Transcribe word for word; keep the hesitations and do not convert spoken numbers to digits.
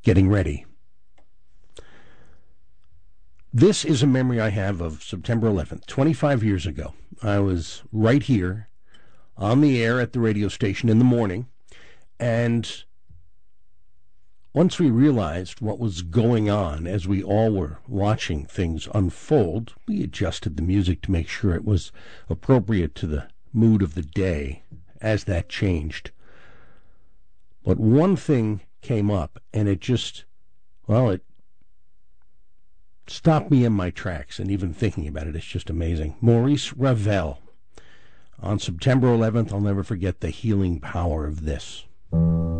getting ready. This is a memory I have of September eleventh, twenty-five years ago. I was right here on the air at the radio station in the morning, and once we realized what was going on as we all were watching things unfold, we adjusted the music to make sure it was appropriate to the mood of the day as that changed. But one thing came up, and it just, well, it stopped me in my tracks, and even thinking about it, it's just amazing. Maurice Ravel. On September eleventh, I'll never forget the healing power of this.